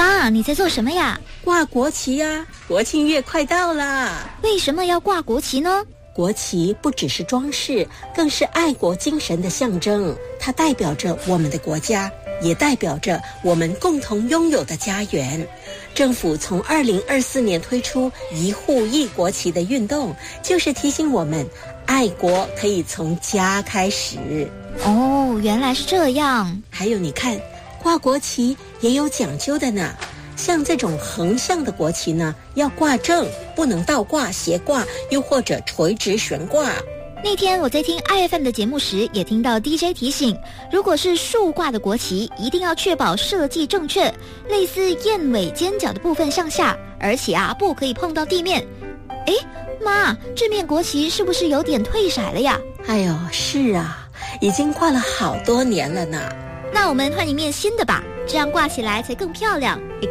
妈，你在做什么呀？ 挂国旗呀，国庆月快到啦！ 为什么要挂国旗呢？ 国旗不只是装饰，更是爱国精神的象征。它代表着我们的国家，也代表着我们共同拥有的家园。政府从2024年推出一户一国旗的运动，就是提醒我们，爱国可以从家开始。 哦，原来是这样。 还有你看，挂国旗也有讲究的呢。像这种横向的国旗呢，要挂正，不能倒挂、斜挂，又或者垂直悬挂。 那天我在听 IFM 的节目时，也听到 DJ 提醒，如果是竖挂的国旗，一定要确保设计正确，类似燕尾尖角的部分向下，而且不可以碰到地面。诶，妈，这面国旗是不是有点褪色了呀？ 哎呦，是啊，已经挂了好多年了呢。 那我们换一面新的吧，这样挂起来才更漂亮。